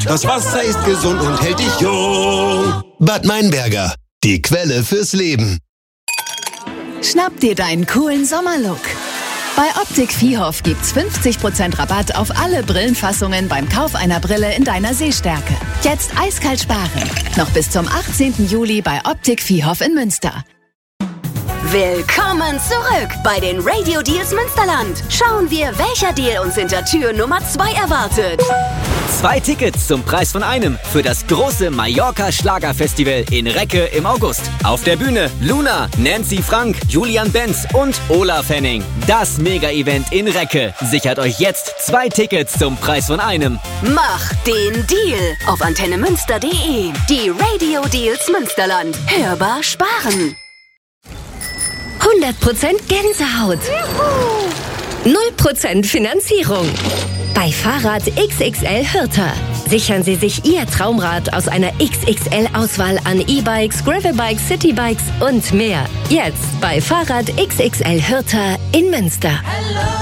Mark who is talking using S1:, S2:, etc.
S1: Das Wasser ist gesund und hält dich jung.
S2: Bad Meinberger, die Quelle fürs Leben.
S3: Schnapp dir deinen coolen Sommerlook. Bei Optik Viehhof gibt's 50% Rabatt auf alle Brillenfassungen beim Kauf einer Brille in deiner Sehstärke. Jetzt eiskalt sparen. Noch bis zum 18. Juli bei Optik Viehhof in Münster.
S4: Willkommen zurück bei den Radio Deals Münsterland. Schauen wir, welcher Deal uns hinter Tür Nummer 2 erwartet.
S5: 2 Tickets zum Preis von einem für das große Mallorca Schlagerfestival in Recke im August. Auf der Bühne Luna, Nancy Frank, Julian Benz und Olaf Henning. Das Mega-Event in Recke. Sichert euch jetzt 2 Tickets zum Preis von einem.
S4: Mach den Deal auf antennemünster.de. Die Radio Deals Münsterland. Hörbar sparen.
S6: 100% Gänsehaut. 0% Finanzierung. Bei Fahrrad XXL Hürter. Sichern Sie sich Ihr Traumrad aus einer XXL-Auswahl an E-Bikes, Gravelbikes, Citybikes und mehr. Jetzt bei Fahrrad XXL Hürter in Münster.